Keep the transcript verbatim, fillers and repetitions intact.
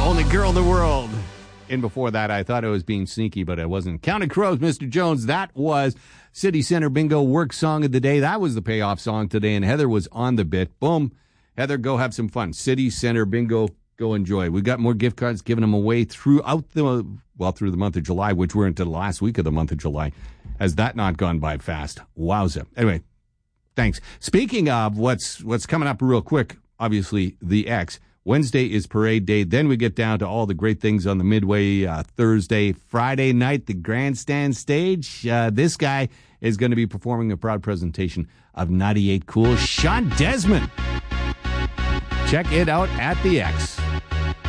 Only girl in the world. And before that, I thought I was being sneaky, but I wasn't. Counting Crows, Mister Jones. That was City Center Bingo Work Song of the Day. That was the payoff song today, and Heather was on the bit. Boom. Heather, go have some fun. City Center Bingo, go enjoy. We've got more gift cards, giving them away throughout the, well, through the month of July, which we're into the last week of the month of July. Has that not gone by fast? Wowza. Anyway, thanks. Speaking of what's what's coming up real quick, obviously, the X. Wednesday is parade day. Then we get down to all the great things on the Midway uh, Thursday. Friday night, the grandstand stage. Uh, this guy is going to be performing a proud presentation of ninety-eight Cool, Sean Desmond. Check it out at the X.